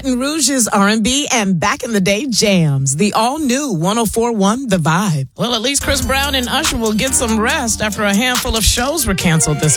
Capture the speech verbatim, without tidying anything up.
Baton Rouge's R and B and back in the day jams. The all-new one oh four point one The Vibe. Well, at least Chris Brown and Usher will get some rest after a handful of shows were canceled this